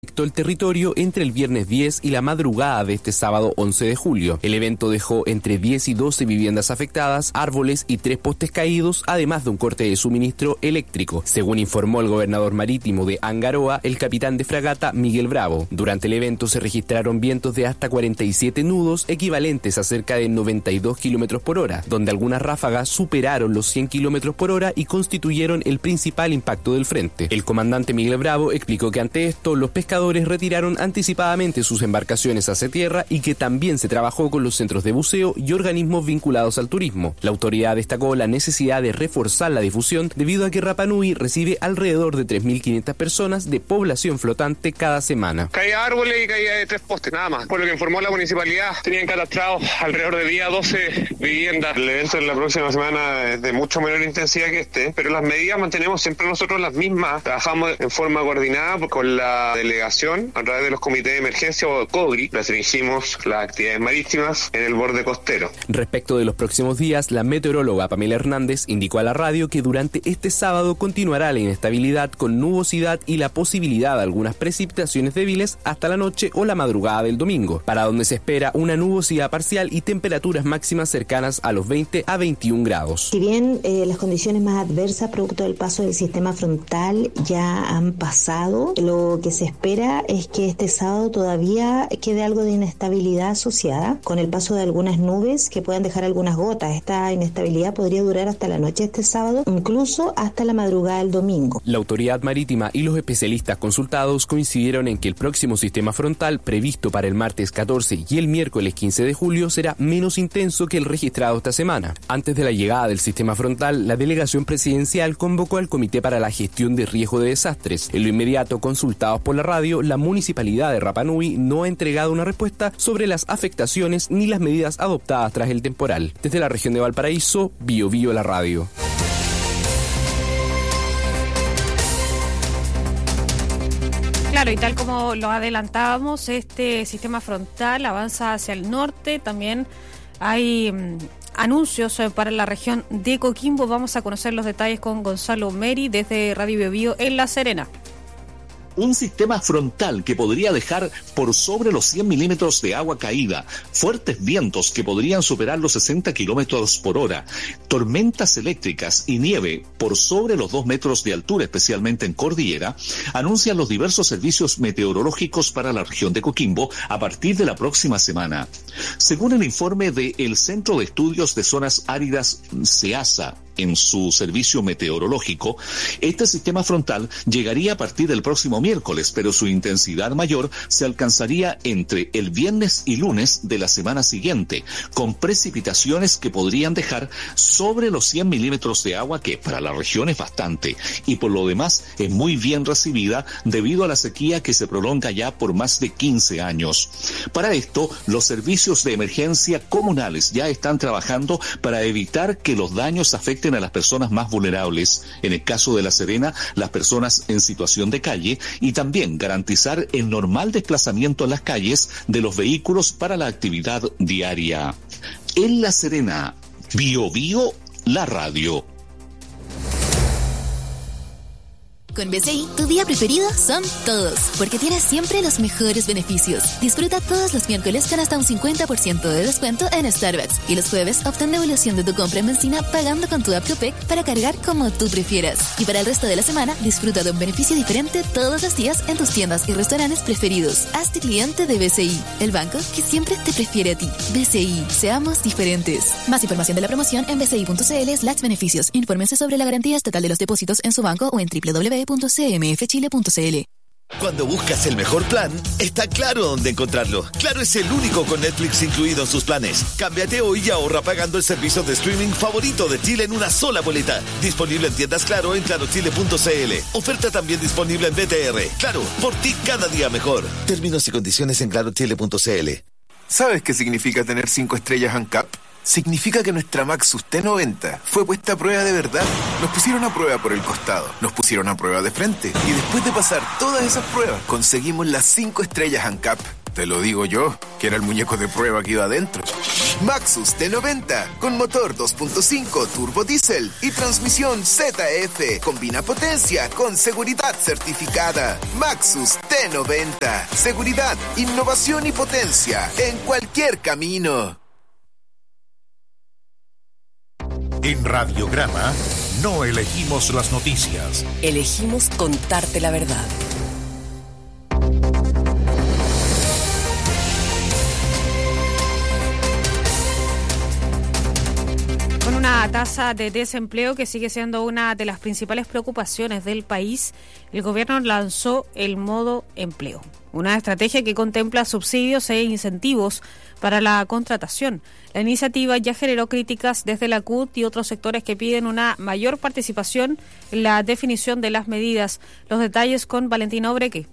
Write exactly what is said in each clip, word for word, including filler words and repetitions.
el territorio entre el viernes diez y la madrugada de este sábado once de julio. El evento dejó entre diez y doce viviendas afectadas, árboles y tres postes caídos, además de un corte de suministro eléctrico, según informó el gobernador marítimo de Angaroa, el capitán de fragata Miguel Bravo. Durante el evento se registraron vientos de hasta cuarenta y siete nudos, equivalentes a cerca de noventa y dos kilómetros por hora, donde algunas ráfagas superaron los cien kilómetros por hora y constituyeron el principal impacto del frente. El comandante Miguel Bravo explicó que ante esto los pescadores retiraron anticipadamente sus embarcaciones hacia tierra y que también se trabajó con los centros de buceo y organismos vinculados al turismo. La autoridad destacó la necesidad de reforzar la difusión debido a que Rapa Nui recibe alrededor de tres mil quinientas personas de población flotante cada semana. Caía árboles y caía de tres postes, nada más. Por lo que informó la municipalidad, tenían catastrados alrededor de día doce viviendas. El evento en la próxima semana es de mucho menor intensidad que este, pero las medidas mantenemos siempre nosotros las mismas. Trabajamos en forma coordinada con la delegación a través de los comités de emergencia o COGRI. Restringimos las actividades marítimas en el borde costero. Respecto de los próximos días, la meteoróloga Pamela Hernández indicó a la radio que durante este sábado continuará la inestabilidad con nubosidad y la posibilidad de algunas precipitaciones débiles hasta la noche o la madrugada del domingo, para donde se espera una nubosidad parcial y temperaturas máximas cercanas a los veinte a veintiún grados. Si bien eh, las condiciones más adversas producto del paso del sistema frontal ya han pasado, lo que se espera es que este sábado todavía quede algo de inestabilidad asociada con el paso de algunas nubes que puedan dejar algunas gotas. Esta inestabilidad podría durar hasta la noche de este sábado, incluso hasta la madrugada del domingo. La autoridad marítima y los especialistas consultados coincidieron en que el próximo sistema frontal previsto para el martes catorce y el miércoles quince de julio será menos intenso que el registrado esta semana. Antes de la llegada del sistema frontal, la delegación presidencial convocó al Comité para la Gestión de Riesgo de Desastres. En lo inmediato, consultados por la radio, la municipalidad de Rapa Nui no ha entregado una respuesta sobre las afectaciones ni las medidas adoptadas tras el temporal. Desde la región de Valparaíso, Bio Bio la radio. Claro, y tal como lo adelantábamos, este sistema frontal avanza hacia el norte. También hay mmm, anuncios para la región de Coquimbo. Vamos a conocer los detalles con Gonzalo Meri desde Radio Bio Bio en La Serena. Un sistema frontal que podría dejar por sobre los cien milímetros de agua caída, fuertes vientos que podrían superar los sesenta kilómetros por hora, tormentas eléctricas y nieve por sobre los dos metros de altura, especialmente en cordillera, anuncian los diversos servicios meteorológicos para la región de Coquimbo a partir de la próxima semana. Según el informe del Centro de Estudios de Zonas Áridas CEASA, en su servicio meteorológico, este sistema frontal llegaría a partir del próximo miércoles, pero su intensidad mayor se alcanzaría entre el viernes y lunes de la semana siguiente, con precipitaciones que podrían dejar sobre los cien milímetros de agua, que para la región es bastante, y por lo demás es muy bien recibida debido a la sequía que se prolonga ya por más de quince años. Para esto, los servicios de emergencia comunales ya están trabajando para evitar que los daños afecten a las personas más vulnerables, en el caso de La Serena, las personas en situación de calle, y también garantizar el normal desplazamiento en las calles de los vehículos para la actividad diaria. En La Serena, Bio Bio, la radio. Con B C I, tu día preferido son todos, porque tienes siempre los mejores beneficios. Disfruta todos los miércoles con hasta un cincuenta por ciento de descuento en Starbucks, y los jueves obtén devolución de tu compra en benzina pagando con tu app Copec para cargar como tú prefieras. Y para el resto de la semana, disfruta de un beneficio diferente todos los días en tus tiendas y restaurantes preferidos. Hazte cliente de B C I, el banco que siempre te prefiere a ti. B C I, seamos diferentes. Más información de la promoción en bci.cl slash beneficios. Infórmense sobre la garantía estatal de los depósitos en su banco o en doble u doble u doble u punto c m f chile punto c l. Cuando buscas el mejor plan, está claro dónde encontrarlo. Claro es el único con Netflix incluido en sus planes. Cámbiate hoy y ahorra pagando el servicio de streaming favorito de Chile en una sola boleta. Disponible en tiendas Claro en claro chile punto c l. Oferta también disponible en B T R. Claro, por ti cada día mejor. Términos y condiciones en claro chile punto c l. ¿Sabes qué significa tener cinco estrellas ANCAP? Significa que nuestra Maxus T noventa fue puesta a prueba de verdad. Nos pusieron a prueba por el costado, nos pusieron a prueba de frente, y después de pasar todas esas pruebas, conseguimos las cinco estrellas ANCAP. Te lo digo yo, que era el muñeco de prueba que iba adentro. Maxus T noventa, con motor dos punto cinco turbo diésel y transmisión Z F. Combina potencia con seguridad certificada. Maxus T noventa. Seguridad, innovación y potencia en cualquier camino. En Radiograma no elegimos las noticias. Elegimos contarte la verdad. Con una tasa de desempleo que sigue siendo una de las principales preocupaciones del país, el gobierno lanzó el modo empleo, una estrategia que contempla subsidios e incentivos para la contratación. La iniciativa ya generó críticas desde la C U T y otros sectores que piden una mayor participación en la definición de las medidas. Los detalles con Valentina Obreque.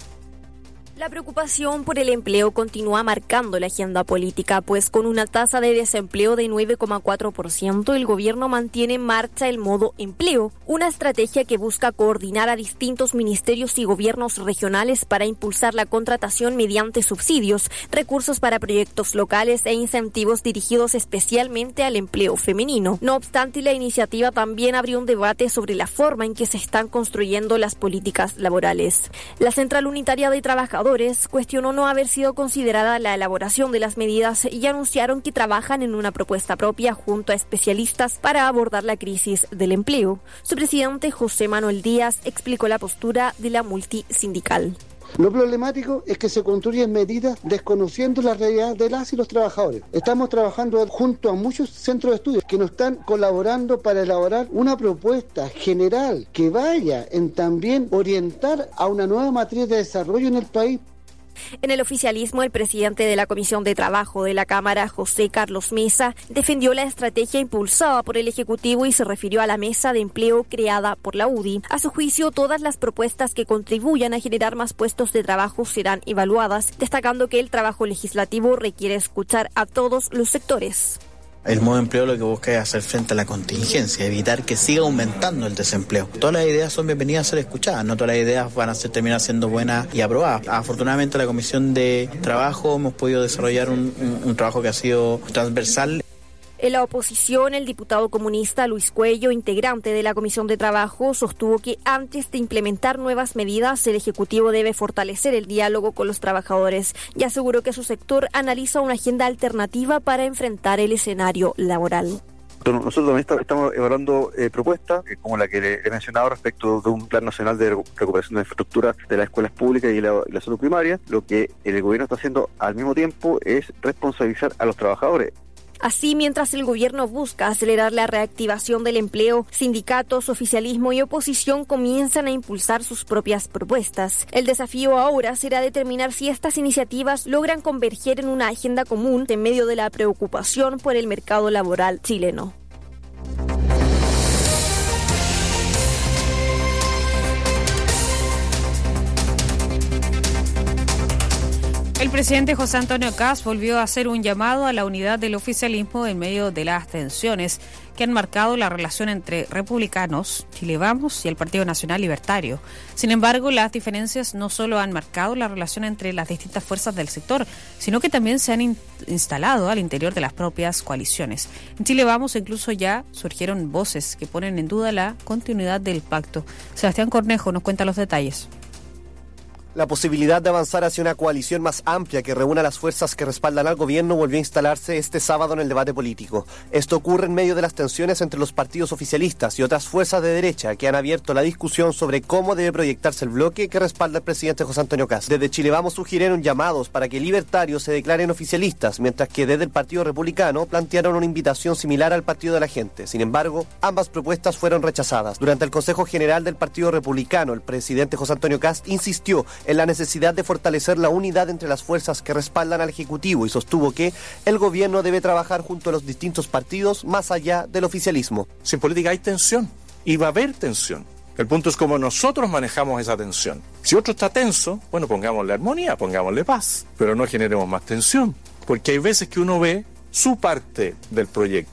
La preocupación por el empleo continúa marcando la agenda política, pues con una tasa de desempleo de nueve coma cuatro por ciento, el gobierno mantiene en marcha el modo empleo, una estrategia que busca coordinar a distintos ministerios y gobiernos regionales para impulsar la contratación mediante subsidios, recursos para proyectos locales e incentivos dirigidos especialmente al empleo femenino. No obstante, la iniciativa también abrió un debate sobre la forma en que se están construyendo las políticas laborales. La Central Unitaria de Trabajadores cuestionó no haber sido considerada la elaboración de las medidas y anunciaron que trabajan en una propuesta propia junto a especialistas para abordar la crisis del empleo. Su presidente, José Manuel Díaz, explicó la postura de la multisindical. Lo problemático es que se construyen medidas desconociendo la realidad de las y los trabajadores. Estamos trabajando junto a muchos centros de estudios que nos están colaborando para elaborar una propuesta general que vaya en también orientar a una nueva matriz de desarrollo en el país. En el oficialismo, el presidente de la Comisión de Trabajo de la Cámara, José Carlos Mesa, defendió la estrategia impulsada por el Ejecutivo y se refirió a la mesa de empleo creada por la U D I. A su juicio, todas las propuestas que contribuyan a generar más puestos de trabajo serán evaluadas, destacando que el trabajo legislativo requiere escuchar a todos los sectores. El modo empleo lo que busca es hacer frente a la contingencia, evitar que siga aumentando el desempleo. Todas las ideas son bienvenidas a ser escuchadas, no todas las ideas van a ser, terminar siendo buenas y aprobadas. Afortunadamente, la Comisión de Trabajo hemos podido desarrollar un, un, un trabajo que ha sido transversal. En la oposición, el diputado comunista Luis Cuello, integrante de la Comisión de Trabajo, sostuvo que antes de implementar nuevas medidas, el Ejecutivo debe fortalecer el diálogo con los trabajadores y aseguró que su sector analiza una agenda alternativa para enfrentar el escenario laboral. Nosotros también estamos evaluando eh, propuestas, eh, como la que le he mencionado respecto de un plan nacional de recuperación de infraestructura de las escuelas públicas y la, y la salud primaria. Lo que el gobierno está haciendo al mismo tiempo es responsabilizar a los trabajadores. Así, mientras el gobierno busca acelerar la reactivación del empleo, sindicatos, oficialismo y oposición comienzan a impulsar sus propias propuestas. El desafío ahora será determinar si estas iniciativas logran converger en una agenda común en medio de la preocupación por el mercado laboral chileno. El presidente José Antonio Kast volvió a hacer un llamado a la unidad del oficialismo en medio de las tensiones que han marcado la relación entre republicanos, Chile Vamos y el Partido Nacional Libertario. Sin embargo, las diferencias no solo han marcado la relación entre las distintas fuerzas del sector, sino que también se han in- instalado al interior de las propias coaliciones. En Chile Vamos incluso ya surgieron voces que ponen en duda la continuidad del pacto. Sebastián Cornejo nos cuenta los detalles. La posibilidad de avanzar hacia una coalición más amplia que reúna las fuerzas que respaldan al gobierno volvió a instalarse este sábado en el debate político. Esto ocurre en medio de las tensiones entre los partidos oficialistas y otras fuerzas de derecha que han abierto la discusión sobre cómo debe proyectarse el bloque que respalda al presidente José Antonio Kast. Desde Chile Vamos sugirieron llamados para que libertarios se declaren oficialistas, mientras que desde el Partido Republicano plantearon una invitación similar al Partido de la Gente. Sin embargo, ambas propuestas fueron rechazadas. Durante el Consejo General del Partido Republicano, el presidente José Antonio Kast insistió en la necesidad de fortalecer la unidad entre las fuerzas que respaldan al Ejecutivo y sostuvo que el gobierno debe trabajar junto a los distintos partidos más allá del oficialismo. Si en política hay tensión, y va a haber tensión. El punto es cómo nosotros manejamos esa tensión. Si otro está tenso, bueno, pongámosle armonía, pongámosle paz, pero no generemos más tensión, porque hay veces que uno ve su parte del proyecto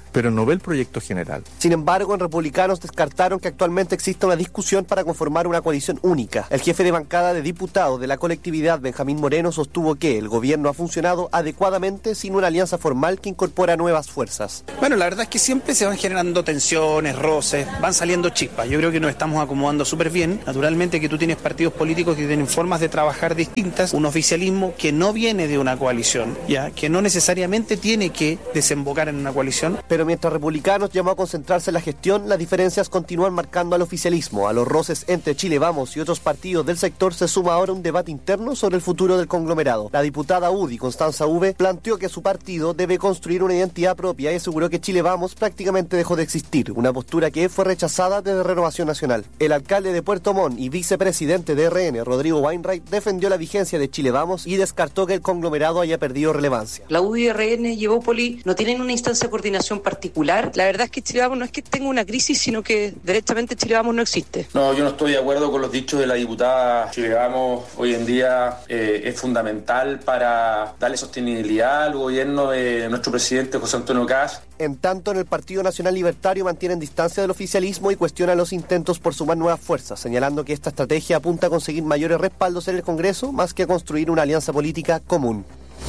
pero no ve el proyecto general. Sin embargo, en Republicanos descartaron que actualmente exista una discusión para conformar una coalición única. El jefe de bancada de diputados de la colectividad, Benjamín Moreno, sostuvo que el gobierno ha funcionado adecuadamente sin una alianza formal que incorpora nuevas fuerzas. Bueno, la verdad es que siempre se van generando tensiones, roces, van saliendo chispas. Yo creo que nos estamos acomodando súper bien. Naturalmente que tú tienes partidos políticos que tienen formas de trabajar distintas, un oficialismo que no viene de una coalición, ya que no necesariamente tiene que desembocar en una coalición. Pero mientras Republicanos llamó a concentrarse en la gestión, las diferencias continúan marcando al oficialismo. A los roces entre Chile Vamos y otros partidos del sector se suma ahora un debate interno sobre el futuro del conglomerado. La diputada U D I, Constanza V, planteó que su partido debe construir una identidad propia y aseguró que Chile Vamos prácticamente dejó de existir, una postura que fue rechazada desde Renovación Nacional. El alcalde de Puerto Montt y vicepresidente de R N, Rodrigo Wainwright, defendió la vigencia de Chile Vamos y descartó que el conglomerado haya perdido relevancia. La U D I, R N y Evópoli no tienen una instancia de coordinación particular. La verdad es que Chile Vamos no es que tenga una crisis, sino que derechamente Chile Vamos no existe. No, yo no estoy de acuerdo con los dichos de la diputada. Chile Vamos hoy en día eh, es fundamental para darle sostenibilidad al gobierno de nuestro presidente José Antonio Kast. En tanto, en el Partido Nacional Libertario mantienen distancia del oficialismo y cuestionan los intentos por sumar nuevas fuerzas, señalando que esta estrategia apunta a conseguir mayores respaldos en el Congreso más que a construir una alianza política común.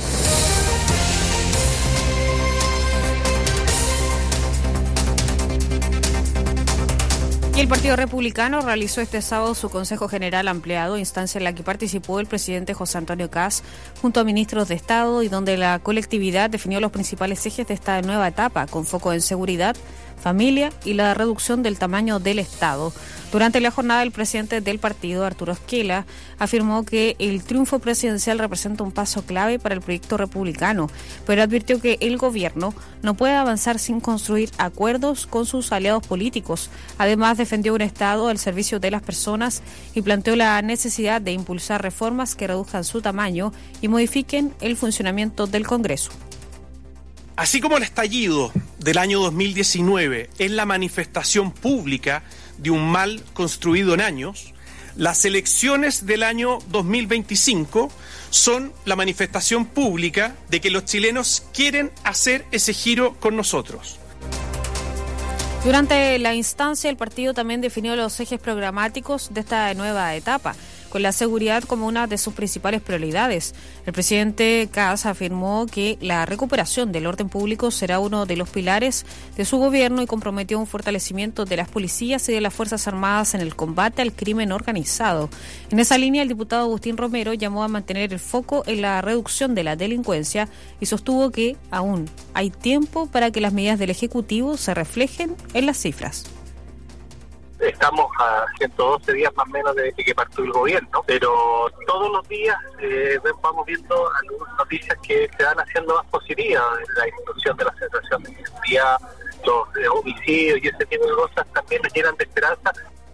Y el Partido Republicano realizó este sábado su Consejo General ampliado, instancia en la que participó el presidente José Antonio Kast junto a ministros de Estado y donde la colectividad definió los principales ejes de esta nueva etapa, con foco en seguridad, familia y la reducción del tamaño del Estado. Durante la jornada, el presidente del partido, Arturo Esquela, afirmó que el triunfo presidencial representa un paso clave para el proyecto republicano, pero advirtió que el gobierno no puede avanzar sin construir acuerdos con sus aliados políticos. Además, defendió un Estado al servicio de las personas y planteó la necesidad de impulsar reformas que reduzcan su tamaño y modifiquen el funcionamiento del Congreso. Así como el estallido del año dos mil diecinueve es la manifestación pública de un mal construido en años, las elecciones del año dos mil veinticinco son la manifestación pública de que los chilenos quieren hacer ese giro con nosotros. Durante la instancia, el partido también definió los ejes programáticos de esta nueva etapa, con la seguridad como una de sus principales prioridades. El presidente Kast afirmó que la recuperación del orden público será uno de los pilares de su gobierno y comprometió un fortalecimiento de las policías y de las Fuerzas Armadas en el combate al crimen organizado. En esa línea, el diputado Agustín Romero llamó a mantener el foco en la reducción de la delincuencia y sostuvo que aún hay tiempo para que las medidas del Ejecutivo se reflejen en las cifras. Estamos a ciento doce días más o menos desde que partió el gobierno, pero todos los días eh, vamos viendo algunas noticias que se van haciendo más positivas. La disminución de la sensación de inseguridad, los eh, homicidios y ese tipo de cosas también nos llenan de esperanza.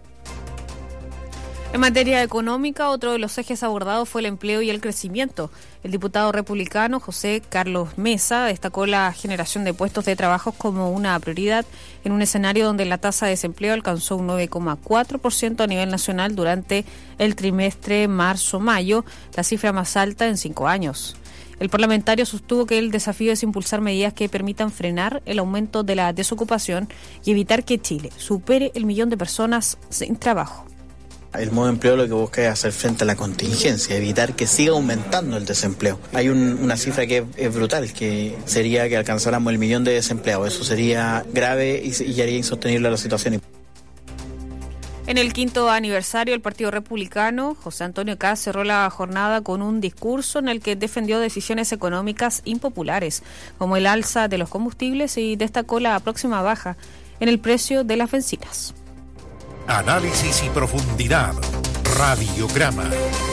En materia económica, otro de los ejes abordados fue el empleo y el crecimiento. El diputado republicano José Carlos Mesa destacó la generación de puestos de trabajo como una prioridad en un escenario donde la tasa de desempleo alcanzó un nueve coma cuatro por ciento a nivel nacional durante el trimestre marzo-mayo, la cifra más alta en cinco años. El parlamentario sostuvo que el desafío es impulsar medidas que permitan frenar el aumento de la desocupación y evitar que Chile supere el millón de personas sin trabajo. El modo de empleo lo que busca es hacer frente a la contingencia, evitar que siga aumentando el desempleo. Hay un, una cifra que es, es brutal, que sería que alcanzáramos el millón de desempleados. Eso sería grave y, y haría insostenible la situación. En el quinto aniversario del Partido Republicano, José Antonio Kast cerró la jornada con un discurso en el que defendió decisiones económicas impopulares, como el alza de los combustibles, y destacó la próxima baja en el precio de las bencinas. Análisis y profundidad. Radiograma.